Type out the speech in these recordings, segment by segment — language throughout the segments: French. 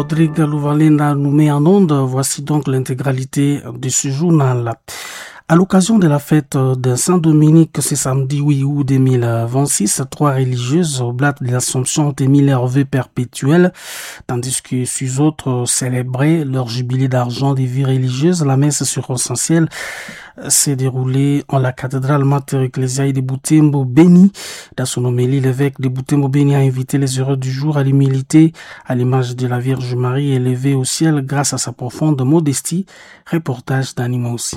Rodrigue Louvalenda nous met en onde. Voici donc l'intégralité de ce journal. À l'occasion de la fête de Saint-Dominique, ce samedi 8 août 2026, 3 religieuses oblates de l'Assomption ont émis leur vœu perpétuel, tandis que 6 autres célébraient leur jubilé d'argent des vies religieuses. La messe circonstancielle s'est déroulée en la cathédrale Mater Ecclesiae de Butembo Beni. Dans son homélie, l'évêque de Butembo Beni a invité les heureux du jour à l'humilité, à l'image de la Vierge Marie élevée au ciel grâce à sa profonde modestie. Reportage d'Anima aussi.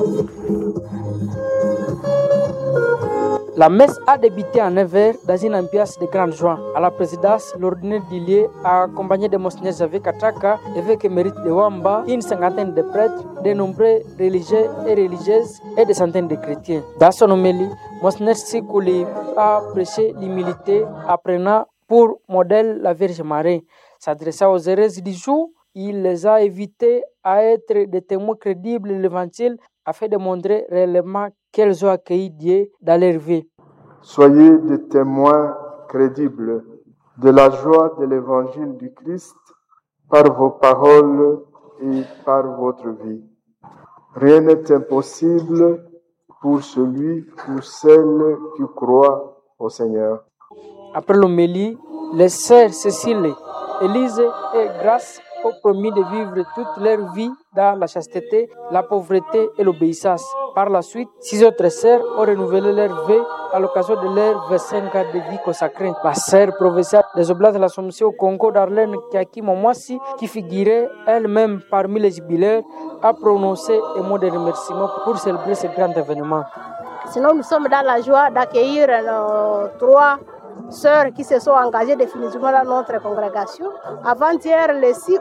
La messe a débuté à 9h dans une ambiance de grande joie. À la présidence, l'ordinaire d'Ilié a accompagné de Monseigneur Javé Kataka, évêque émérite de Wamba, une cinquantaine de prêtres, de nombreux religieux et religieuses et des centaines de chrétiens. Dans son homélie, Monseigneur Sikouli a prêché l'humilité, apprenant pour modèle la Vierge Marie. S'adressant aux heureuses du jour, il les a invités à être des témoins crédibles de l'Évangile afin de montrer réellement qu'elles ont accueilli Dieu dans leur vie. Soyez des témoins crédibles de la joie de l'Évangile du Christ par vos paroles et par votre vie. Rien n'est impossible pour celui ou celle qui croit au Seigneur. Après l'homélie, les sœurs Cécile, Élise et Grâce ont promis de vivre toute leur vie dans la chasteté, la pauvreté et l'obéissance. Par la suite, 6 autres sœurs ont renouvelé leur vœu à l'occasion de leur 25 ans de vie consacrée. La sœur provinciale des Oblates de l'Assomption au Congo d'Arlène, Kiaki Momwasi, qui figurait elle-même parmi les jubilaires, a prononcé un mot de remerciement pour célébrer ce grand événement. Sinon, nous sommes dans la joie d'accueillir nos 3 sœurs qui se sont engagées définitivement dans notre congrégation. Avant-hier, les 6